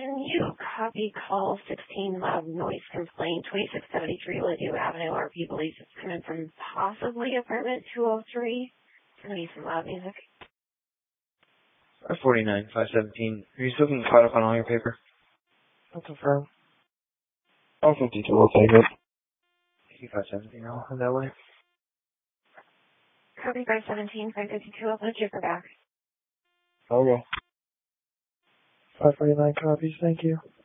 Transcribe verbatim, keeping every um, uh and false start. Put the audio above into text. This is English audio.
Can you copy call sixteen loud noise complaint, twenty-six seventy-three Lydia Avenue, R P believes it's coming from possibly apartment two oh three. Gonna be some loud music. R forty-nine, five seventeen. Are you still getting caught up on all your paper? I'll confirm. R fifty-two will take it. five seventeen, I'll head that way. Copy five seventeen, five fifty-two, I'll put Jipper back. Okay. five forty-nine copies, thank you.